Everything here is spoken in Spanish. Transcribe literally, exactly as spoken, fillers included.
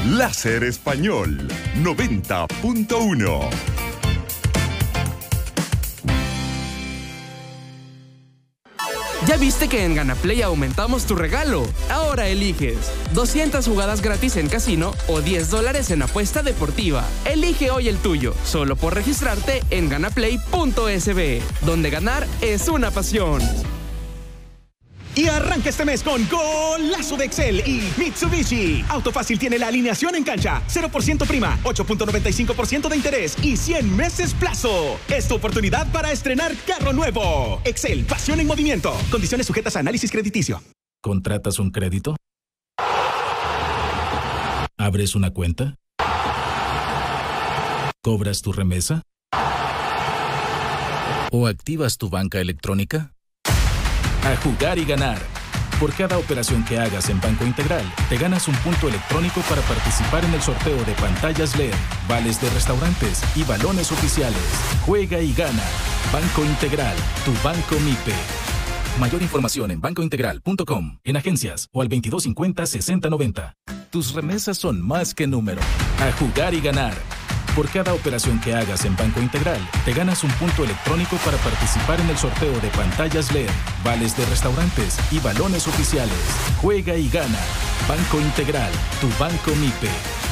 Láser Español noventa punto uno. ¿Ya viste que en Ganaplay aumentamos tu regalo? Ahora eliges doscientas jugadas gratis en casino o diez dólares en apuesta deportiva. Elige hoy el tuyo, solo por registrarte en ganaplay punto es be, donde ganar es una pasión. Y arranca este mes con Golazo de Excel y Mitsubishi. Auto Fácil tiene la alineación en cancha, cero por ciento prima, ocho punto noventa y cinco por ciento de interés y cien meses plazo. Es tu oportunidad para estrenar carro nuevo. Excel, pasión en movimiento. Condiciones sujetas a análisis crediticio. ¿Contratas un crédito? ¿Abres una cuenta? ¿Cobras tu remesa? ¿O activas tu banca electrónica? A jugar y ganar. Por cada operación que hagas en Banco Integral, te ganas un punto electrónico para participar en el sorteo de pantallas L E D, vales de restaurantes y balones oficiales. Juega y gana. Banco Integral, tu banco MIPE. Mayor información en banco integral punto com, en agencias o al veintidós cincuenta, sesenta noventa. Tus remesas son más que número. A jugar y ganar. Por cada operación que hagas en Banco Integral, te ganas un punto electrónico para participar en el sorteo de pantallas L E D, vales de restaurantes y balones oficiales. Juega y gana. Banco Integral, tu banco MIPE.